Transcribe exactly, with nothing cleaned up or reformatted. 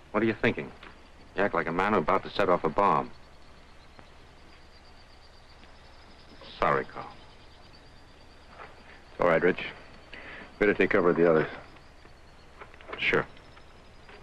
What are you thinking? You act like a man about to set off a bomb. Sorry, Carl. All right, Rich. Better take cover of the others. Sure.